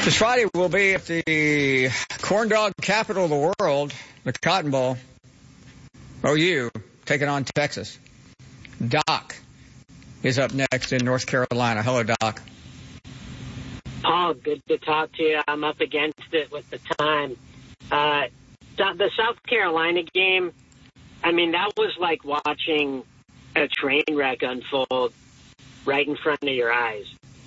This Friday we'll be at the corn dog capital of the world, the Cotton Bowl. OU taking on Texas. Doc is up next in North Carolina. Hello, Doc. Paul, good to talk to you. I'm up against it with the time. The South Carolina game, I mean, that was like watching a train wreck unfold right in front of your eyes.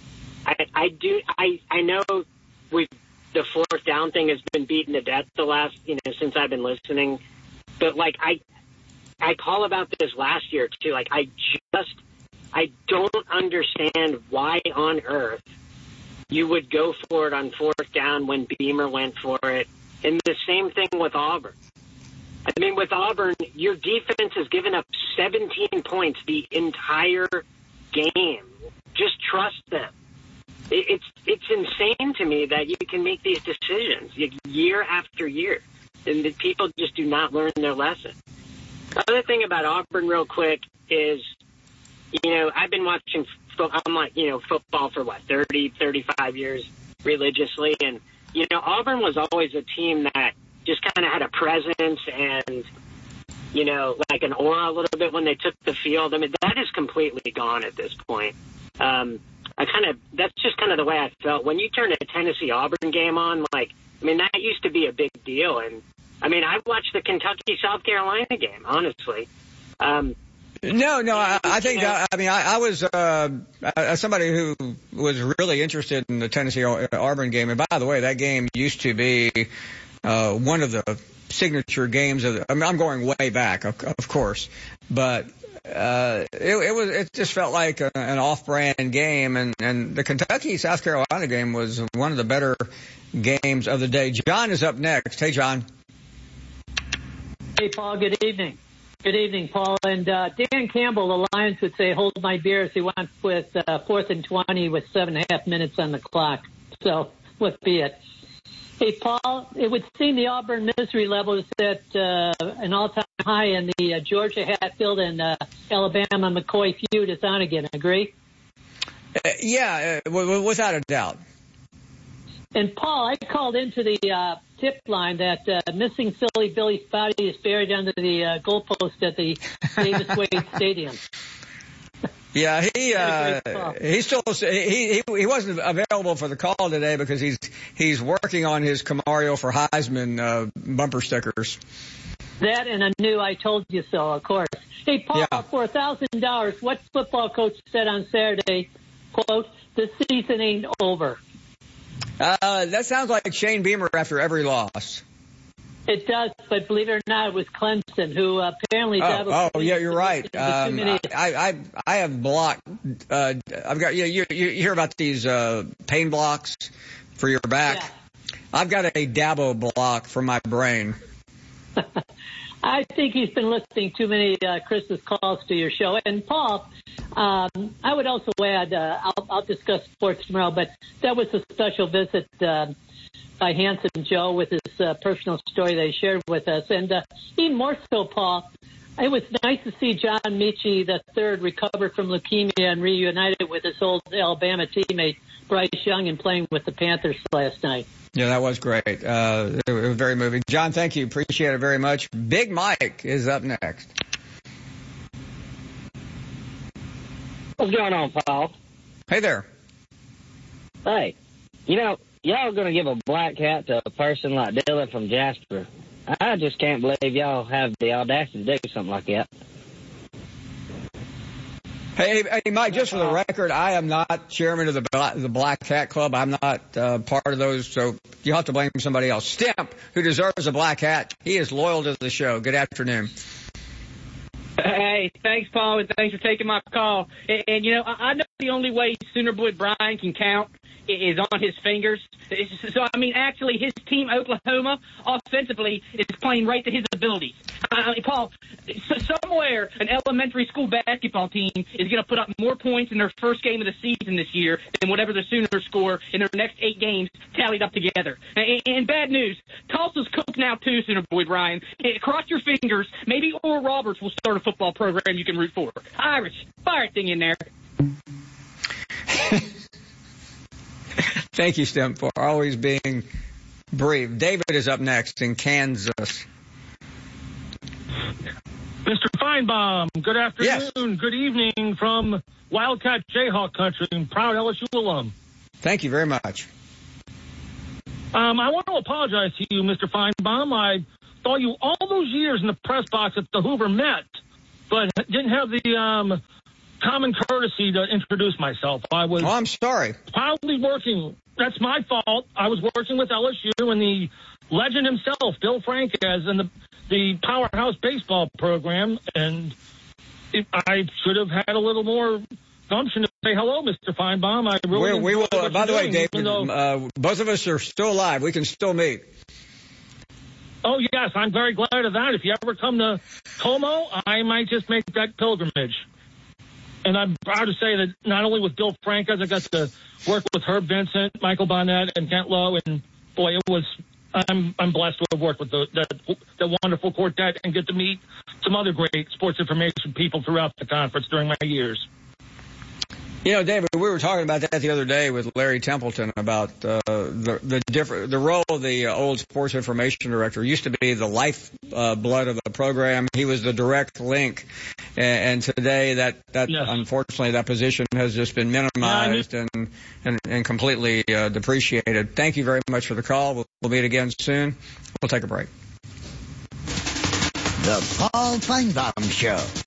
I know the fourth down thing has been beaten to death the last, since I've been listening. But like, I call about this last year too. Like, I don't understand why on earth you would go for it on fourth down when Beamer went for it. And the same thing with Auburn. I mean, with Auburn, your defense has given up 17 points the entire game. Just trust them. It's insane to me that you can make these decisions year after year, and that people just do not learn their lesson. The other thing about Auburn real quick is, I've been watching football for 30, 35 years religiously, and, Auburn was always a team that just kind of had a presence and, like an aura a little bit when they took the field. I mean, that is completely gone at this point. That's just kind of the way I felt. When you turn a Tennessee-Auburn game on, that used to be a big deal. And, I watched the Kentucky-South Carolina game, honestly. I think, I was as somebody who was really interested in the Tennessee-Auburn game. And by the way, that game used to be one of the signature games I'm going way back, of course, but it just felt like an off-brand game, and the Kentucky-South Carolina game was one of the better games of the day. John is up next. Hey, John. Hey, Paul. Good evening. Good evening, Paul. And Dan Campbell, the Lions would say, hold my beer as he went with 4th and 20 with 7.5 minutes on the clock. So, what be it? Hey, Paul, it would seem the Auburn misery level is at an all-time high, and the Georgia Hatfield and Alabama McCoy feud is on again. Agree? Yeah, without a doubt. And, Paul, I called into the tip line that missing Silly Billy Spotty is buried under the goalpost at the Davis Wade Stadium. Yeah, he wasn't available for the call today because he's working on his Camario for Heisman bumper stickers. That and a new "I told you so," of course. Hey, Paul, yeah. For $1,000, what football coach said on Saturday? Quote: "The season ain't over." That sounds like Shane Beamer after every loss. It does, but believe it or not, it was Clemson who apparently. Yeah, you're right. I have blocked. I've got you hear about these pain blocks for your back. Yeah. I've got a Dabo block for my brain. I think he's been listening too many Christmas calls to your show. And Paul, I would also add, I'll discuss sports tomorrow, but that was a special visit by Hanson Joe with his personal story they shared with us. And even more so, Paul, it was nice to see John Michie III recover from leukemia and reunited with his old Alabama teammate Bryce Young and playing with the Panthers last night. Yeah, that was great. It was very moving. John, thank you. Appreciate it very much. Big Mike is up next. What's going on, Paul? Hey there. Hey, y'all are going to give a black hat to a person like Dylan from Jasper. I just can't believe y'all have the audacity to do something like that. Hey, Mike, just for the record, I am not chairman of the Black Hat Club. I'm not part of those, so you'll have to blame somebody else. Stimp, who deserves a black hat, he is loyal to the show. Good afternoon. Hey, thanks, Paul, and thanks for taking my call. And I know the only way Sooner Boy Brian can count is on his fingers. So, actually, his team, Oklahoma, offensively, is playing right to his abilities. Paul, somewhere an elementary school basketball team is going to put up more points in their first game of the season this year than whatever the Sooners score in their next 8 games tallied up together. And bad news, Tulsa's cooked now too, Sooner Boy Brian. Cross your fingers. Maybe Oral Roberts will start a football program you can root for. Irish, fire thing in there. Thank you, Stem, for always being brief. David is up next in Kansas. Mr. Feinbaum, good afternoon, Yes. Good evening from Wildcat Jayhawk country and proud LSU alum. Thank you very much. I want to apologize to you, Mr. Feinbaum. I saw you all those years in the press box at the Hoover Met, but didn't have the common courtesy to introduce myself. I was I'm sorry. proudly working. That's my fault. I was working with LSU and the legend himself, Bill Franquez, and the Powerhouse baseball program, and I should have had a little more gumption to say hello, Mr. Feinbaum. I really We will. enjoy what By the you're way, doing, David, both of us are still alive. We can still meet. Oh, yes, I'm very glad of that. If you ever come to Como, I might just make that pilgrimage. And I'm proud to say that not only with Bill Franquez, I got to work with Herb Vincent, Michael Bonnet, and Kent Lowe, and boy, I'm blessed to have worked with the wonderful quartet and get to meet some other great sports information people throughout the conference during my years. You know, David, we were talking about that the other day with Larry Templeton about the role of the old sports information director. Used to be the lifeblood of the program. He was the direct link, and today that yes. Unfortunately that position has just been minimized and completely depreciated. Thank you very much for the call. We'll meet again soon. We'll take a break. The Paul Feinbaum Show.